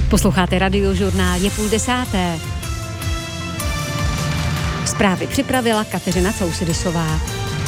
Posloucháte Radiožurnál, je 9:30. Zprávy připravila Kateřina Cousidisová.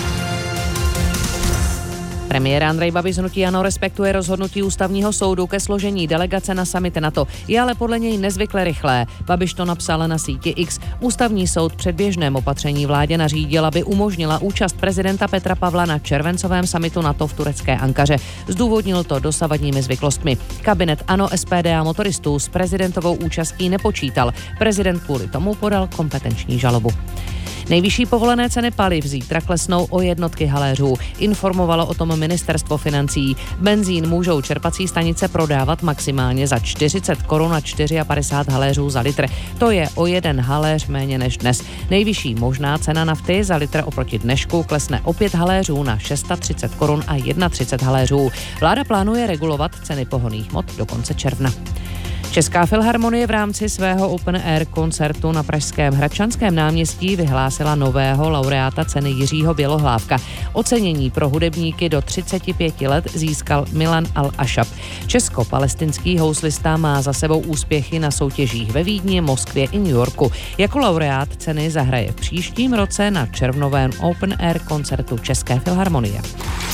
Premiér Andrej Babiš z hnutí ANO respektuje rozhodnutí ústavního soudu ke složení delegace na summit NATO. Je ale podle něj nezvykle rychlé. Babiš to napsal na síti X. Ústavní soud předběžném opatření vládě nařídil, aby umožnila účast prezidenta Petra Pavla na červencovém summitu NATO v turecké Ankaře. Zdůvodnil to dosavadními zvyklostmi. Kabinet ANO, SPD a motoristů s prezidentovou účastí nepočítal. Prezident kvůli tomu podal kompetenční žalobu. Nejvyšší povolené ceny paliv zítra klesnou o jednotky haléřů. Informovalo o tom ministerstvo financí. Benzín můžou čerpací stanice prodávat maximálně za 40 korun a 54 haléřů za litr. To je o 1 haléř méně než dnes. Nejvyšší možná cena nafty za litr oproti dnešku klesne o 5 haléřů na 630 korun a 31 haléřů. Vláda plánuje regulovat ceny pohonných hmot do konce června. Česká filharmonie v rámci svého open air koncertu na pražském Hradčanském náměstí vyhlásila nového laureáta ceny Jiřího Bělohlávka. Ocenění pro hudebníky do 35 let získal Milan Al-Ašab. Česko-palestinský houslista má za sebou úspěchy na soutěžích ve Vídni, Moskvě i New Yorku. Jako laureát ceny zahraje v příštím roce na červnovém open air koncertu České filharmonie.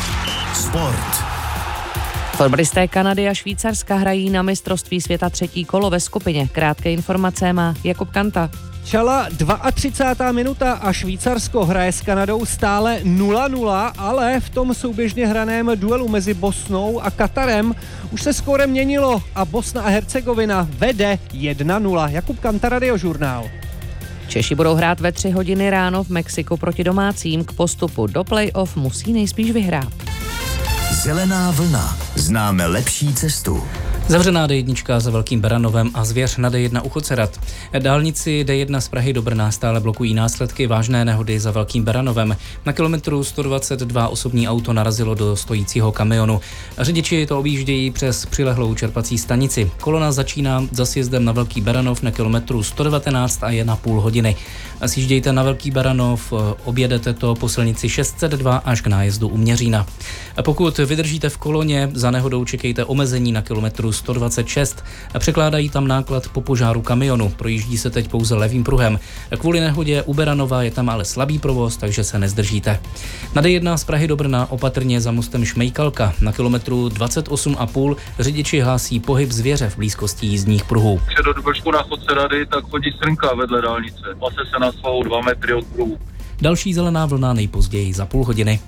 Sport. Fotbalisté Kanady a Švýcarska hrají na mistrovství světa 3. kolo ve skupině. Krátké informace má Jakub Kanta. Čala 32. minuta a Švýcarsko hraje s Kanadou stále 0-0, ale v tom souběžně hraném duelu mezi Bosnou a Katarem už se skóre měnilo a Bosna a Hercegovina vede 1-0. Jakub Kanta, Radiožurnál. Češi budou hrát ve 3 hodiny ráno v Mexiku proti domácím. K postupu do play-off musí nejspíš vyhrát. Zelená vlna. Známe lepší cestu. Zavřená D1 za Velkým Baranovem a zvěř na D1 u Chocerat. Dálnici D1 z Prahy do Brna stále blokují následky vážné nehody za Velkým Baranovem. Na kilometru 122 osobní auto narazilo do stojícího kamionu. Řidiči to objíždějí přes přilehlou čerpací stanici. Kolona začíná za sjezdem na Velký Baranov na kilometru 119 a je na půl hodiny. Sjíždějte na Velký Baranov, objedete to po silnici 602 až k nájezdu u Měřína. Pokud vydržíte v koloně, za nehodou čekejte omezení na kilometru 126. Překládají tam náklad po požáru kamionu. Projíždí se teď pouze levým pruhem. Kvůli nehodě u Beranova je tam ale slabý provoz, takže se nezdržíte. Na D1 z Prahy do Brna opatrně za mostem Šmejkalka. Na kilometru 28,5 řidiči hlásí pohyb zvěře v blízkosti jízdních pruhů. Před vršku na Chocerady tak chodí srnka vedle dálnice. Pase se na svou 2 metry od pruhu. Další zelená vlna nejpozději za půl hodiny.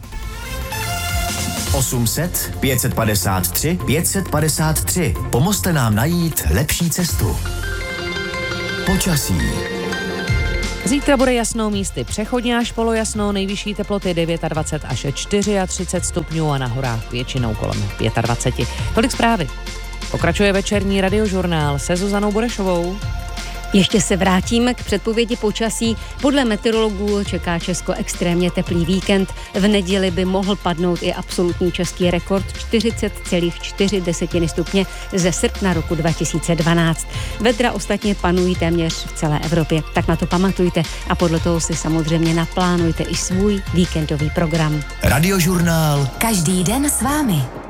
800 553 553. Pomozte nám najít lepší cestu. Počasí. Zítra bude jasno, místy přechodně až polojasno, nejvyšší teploty 29 až 34 stupňů a na horách většinou kolem 25. Tolik zprávy. Pokračuje večerní Radiožurnál se Zuzanou Burešovou. Ještě se vrátíme k předpovědi počasí. Podle meteorologů čeká Česko extrémně teplý víkend. V neděli by mohl padnout i absolutní český rekord 40,4 stupně ze srpna roku 2012. Vedra ostatně panují téměř v celé Evropě, tak na to pamatujte a podle toho si samozřejmě naplánujte i svůj víkendový program. Radiožurnál. Každý den s vámi.